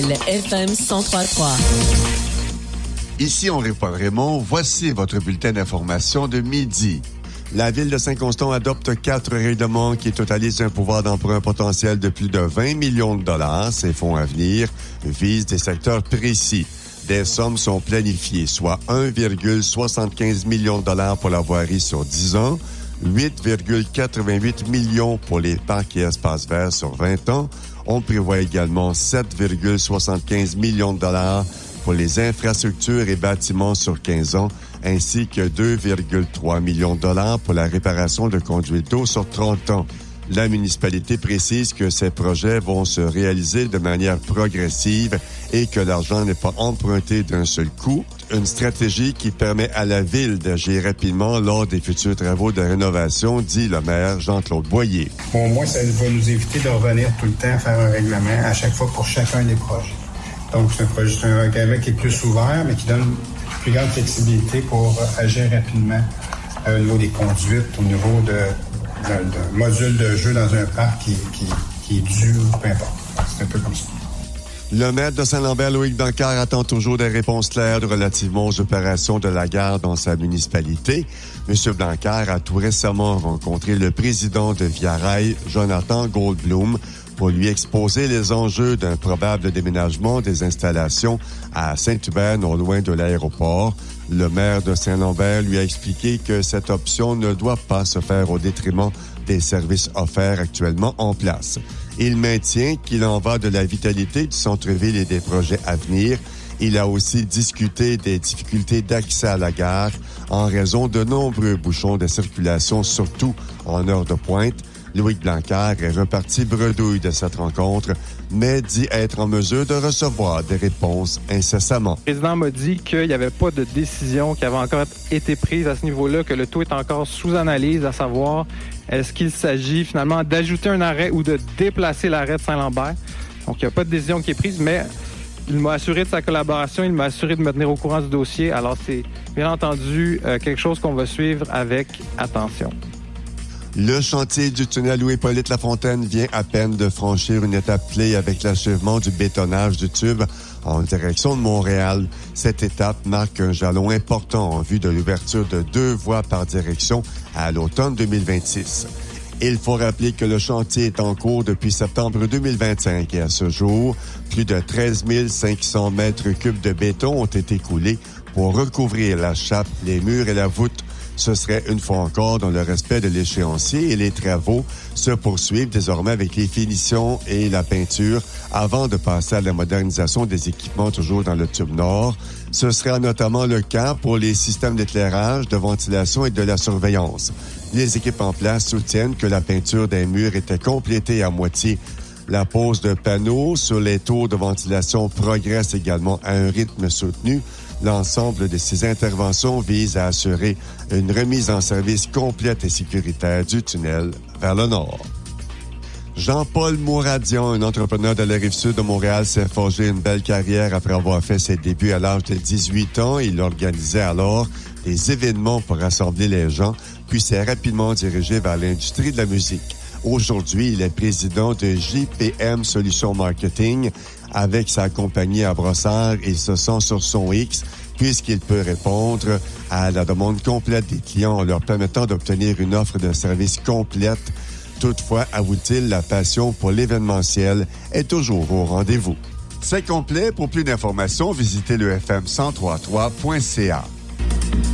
Le FM 103.3. Ici Henri-Paul Raymond, voici votre bulletin d'information de midi. La ville de Saint-Constant adopte 4 règlements qui totalisent un pouvoir d'emprunt potentiel de plus de 20 millions de dollars. Ces fonds à venir visent des secteurs précis. Des sommes sont planifiées, soit 1,75 million de dollars pour la voirie sur 10 ans, 8,88 millions pour les parcs et espaces verts sur 20 ans. On prévoit également 7,75 millions de dollars pour les infrastructures et bâtiments sur 15 ans, ainsi que 2,3 millions de dollars pour la réparation de conduites d'eau sur 30 ans. La municipalité précise que ces projets vont se réaliser de manière progressive et que l'argent n'est pas emprunté d'un seul coup. Une stratégie qui permet à la ville d'agir rapidement lors des futurs travaux de rénovation, dit le maire Jean-Claude Boyer. Au moins, ça va nous éviter de revenir tout le temps à faire un règlement à chaque fois pour chacun des projets. Donc, c'est un règlement qui est plus ouvert, mais qui donne une plus grande flexibilité pour agir rapidement au niveau des conduites, au niveau de module de jeu dans un parc qui est dû ou peu importe. C'est un peu comme ça. Le maire de Saint-Lambert, Loïc Blanquer, attend toujours des réponses claires relativement aux opérations de la gare dans sa municipalité. M. Blanquer a tout récemment rencontré le président de Via Rail, Jonathan Goldblum, pour lui exposer les enjeux d'un probable déménagement des installations à Saint-Hubert, non loin de l'aéroport. Le maire de Saint-Lambert lui a expliqué que cette option ne doit pas se faire au détriment des services offerts actuellement en place. Il maintient qu'il en va de la vitalité du centre-ville et des projets à venir. Il a aussi discuté des difficultés d'accès à la gare en raison de nombreux bouchons de circulation, surtout en heure de pointe. Loïc Blanquer est reparti bredouille de cette rencontre, mais dit être en mesure de recevoir des réponses incessamment. Le président m'a dit qu'il n'y avait pas de décision qui avait encore été prise à ce niveau-là, que le tout est encore sous analyse, à savoir est-ce qu'il s'agit finalement d'ajouter un arrêt ou de déplacer l'arrêt de Saint-Lambert. Donc, il n'y a pas de décision qui est prise, mais il m'a assuré de sa collaboration, il m'a assuré de me tenir au courant du dossier. Alors, c'est bien entendu quelque chose qu'on va suivre avec attention. Le chantier du tunnel Louis-Hippolyte Lafontaine vient à peine de franchir une étape clé avec l'achèvement du bétonnage du tube en direction de Montréal. Cette étape marque un jalon important en vue de l'ouverture de 2 voies par direction à l'automne 2026. Il faut rappeler que le chantier est en cours depuis septembre 2025 et à ce jour, plus de 13 500 mètres cubes de béton ont été coulés pour recouvrir la chape, les murs et la voûte. Ce serait une fois encore dans le respect de l'échéancier et les travaux se poursuivent désormais avec les finitions et la peinture avant de passer à la modernisation des équipements toujours dans le tube nord. Ce sera notamment le cas pour les systèmes d'éclairage, de ventilation et de la surveillance. Les équipes en place soutiennent que la peinture des murs était complétée à moitié. La pose de panneaux sur les tours de ventilation progresse également à un rythme soutenu. L'ensemble de ces interventions vise à assurer une remise en service complète et sécuritaire du tunnel vers le nord. Jean-Paul Mouradian, un entrepreneur de la Rive-Sud de Montréal, s'est forgé une belle carrière après avoir fait ses débuts à l'âge de 18 ans. Il organisait alors des événements pour rassembler les gens, puis s'est rapidement dirigé vers l'industrie de la musique. Aujourd'hui, il est président de JPM Solutions Marketing. Avec sa compagnie à Brossard, il se sent sur son X puisqu'il peut répondre à la demande complète des clients en leur permettant d'obtenir une offre de service complète. Toutefois, avoue-t-il, la passion pour l'événementiel est toujours au rendez-vous. C'est complet. Pour plus d'informations, visitez le fm1033.ca.